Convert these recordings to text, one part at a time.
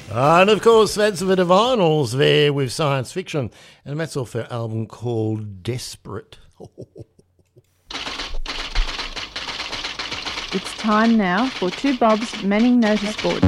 And of course, that's the Divinyls there with Science Fiction. And that's off their album called Desperate. It's time now for Two Bob's Manning Notice Board.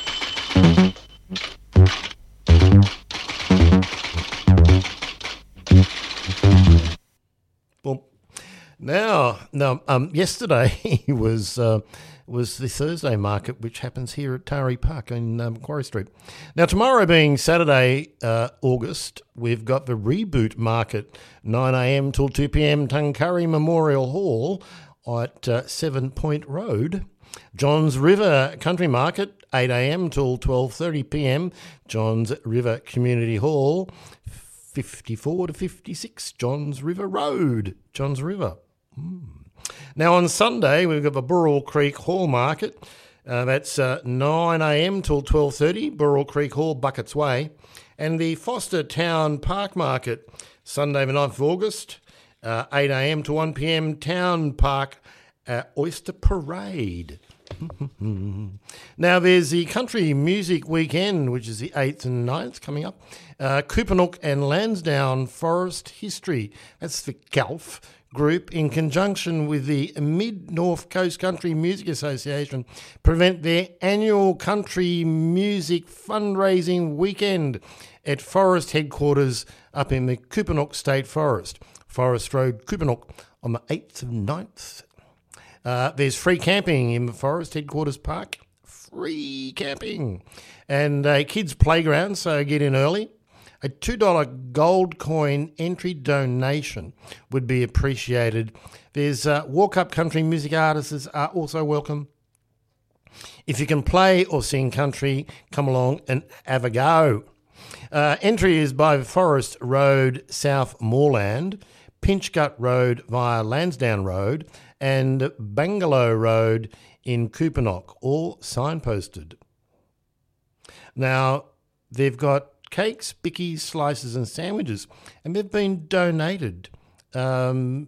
Boom. Now, yesterday was the Thursday market, which happens here at Tari Park in Macquarie Street. Now, tomorrow being Saturday, August, we've got the Reboot Market, 9 a.m. till 2 p.m, Tuncurry Memorial Hall at 7 Point Road. Johns River Country Market, 8 a.m. till 12:30 p.m, Johns River Community Hall, 54 to 56 Johns River Road, Johns River. Now on Sunday, we've got the Burrell Creek Hall Market. That's 9 a.m. till 12:30, Burrell Creek Hall, Buckets Way. And the Foster Town Park Market, Sunday the 9th of August, 8 a.m. to 1 p.m, Town Park Oyster Parade. Now there's the Country Music Weekend, which is the 8th and 9th coming up. Coopanook and Lansdowne Forest History, that's the GALF group, in conjunction with the Mid-North Coast Country Music Association, present their annual country music fundraising weekend at Forest headquarters up in the Coopanook State Forest, Forest Road, Coopanook, on the 8th and 9th. There's free camping in the Forest Headquarters Park. Free camping. And a kids' playground, so get in early. A $2 gold coin entry donation would be appreciated. There's walk-up country music artists are also welcome. If you can play or sing country, come along and have a go. Entry is by Forest Road, South Moorland, Pinchgut Road via Lansdowne Road, and Bangalow Road in Coopanook, all signposted. Now, they've got cakes, bickies, slices and sandwiches, and they've been donated. No,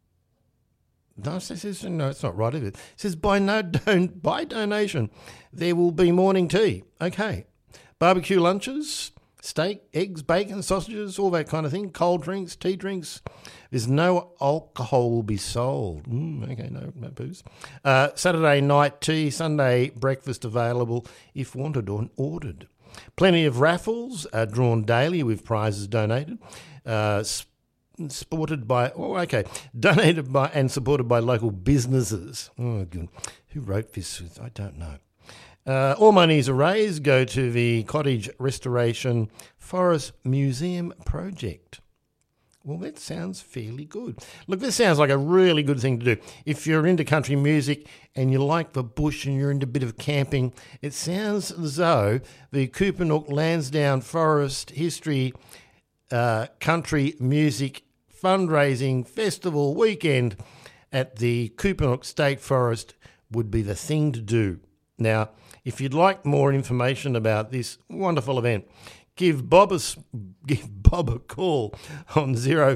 it's not right, is it? It says by donation, there will be morning tea. Okay. Barbecue lunches, steak, eggs, bacon, sausages, all that kind of thing, cold drinks, tea drinks. There's no alcohol will be sold. Okay, no booze. Saturday night tea, Sunday breakfast available if wanted or ordered. Plenty of raffles are drawn daily with prizes donated. Donated by and supported by local businesses. Oh, good. Who wrote this? I don't know. All monies are raised go to the Cottage Restoration Forest Museum project. Well, that sounds fairly good. Look, this sounds like a really good thing to do. If you're into country music and you like the bush and you're into a bit of camping, it sounds as though the Coopanook Lansdowne Forest History Country Music Fundraising Festival weekend at the Coopanook State Forest would be the thing to do. Now, if you'd like more information about this wonderful event, give Bob a call on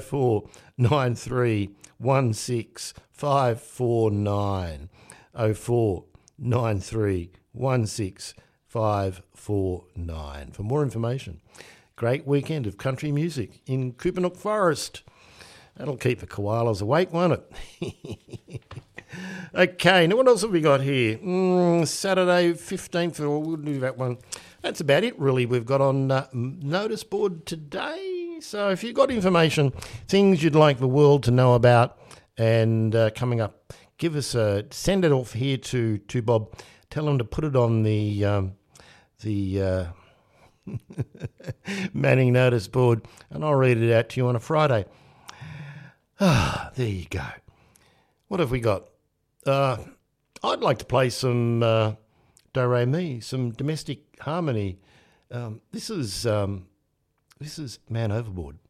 0493 16 549. 0493 16 549 for more information. Great weekend of country music in Coopanook Forest. That'll keep the koalas awake, won't it? Okay, now what else have we got here? Saturday 15th, we'll do that one. That's about it, really, we've got on notice board today. So if you've got information, things you'd like the world to know about and coming up, send it off here to Bob. Tell him to put it on the Manning notice board, and I'll read it out to you on a Friday. There you go. What have we got? I'd like to play some Do Re Mi, some domestic harmony. This is Man Overboard.